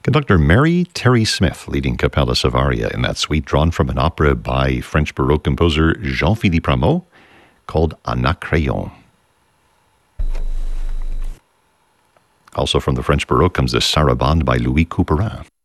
Conductor Mary Terry Smith leading Capella Savaria in that suite drawn from an opera by French Baroque composer Jean-Philippe Rameau called Anacreon. Also from the French Baroque comes the Sarabande by Louis Couperin.